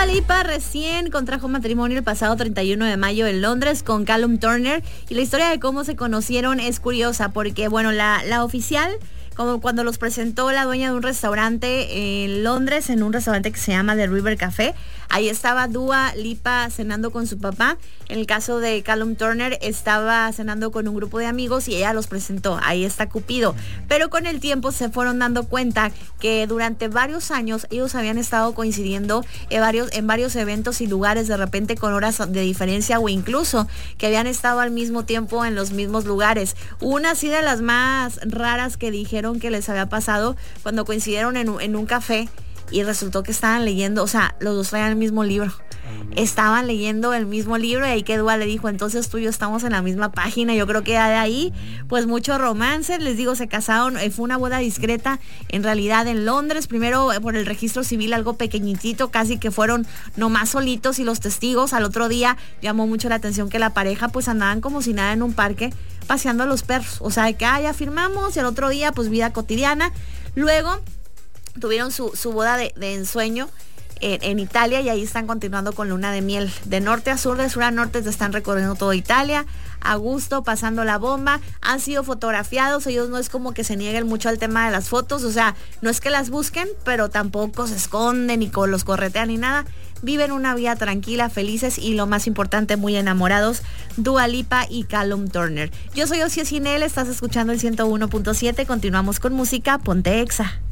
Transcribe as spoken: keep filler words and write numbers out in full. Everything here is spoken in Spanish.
Dua Lipa recién contrajo matrimonio el pasado treinta y uno de mayo en Londres con Callum Turner, y la historia de cómo se conocieron es curiosa porque, bueno, la, la oficial, como cuando los presentó la dueña de un restaurante en Londres, en un restaurante que se llama The River Café, ahí estaba Dua Lipa cenando con su papá. En el caso de Callum Turner, estaba cenando con un grupo de amigos y ella los presentó. Ahí está Cupido. Pero con el tiempo se fueron dando cuenta que durante varios años ellos habían estado coincidiendo en varios, en varios eventos y lugares, de repente con horas de diferencia, o incluso que habían estado al mismo tiempo en los mismos lugares. Una así de las más raras que dijeron que les había pasado cuando coincidieron en, en un café, y resultó que estaban leyendo, o sea, los dos traían el mismo libro. Estaban leyendo el mismo libro, y ahí que Dua le dijo, entonces tú y yo estamos en la misma página. Yo creo que de ahí, pues mucho romance. Les digo, se casaron, eh, fue una boda discreta, en realidad en Londres, primero eh, por el registro civil, algo pequeñitito, casi que fueron nomás solitos y los testigos. Al otro día llamó mucho la atención que la pareja pues andaban como si nada en un parque paseando a los perros. O sea, que ah, ya firmamos, y al otro día pues vida cotidiana. Luego tuvieron su, su boda de, de ensueño en, en Italia, y ahí están continuando con luna de miel. De norte a sur, de sur a norte, están recorriendo toda Italia a gusto, pasando la bomba. Han sido fotografiados, ellos no es como que se nieguen mucho al tema de las fotos, o sea, no es que las busquen, pero tampoco se esconden ni los corretean ni nada. Viven una vida tranquila, felices y, lo más importante, muy enamorados, Dua Lipa y Callum Turner. Yo soy Ocio Cinel, estás escuchando el ciento uno punto siete, continuamos con música, ponte Exa.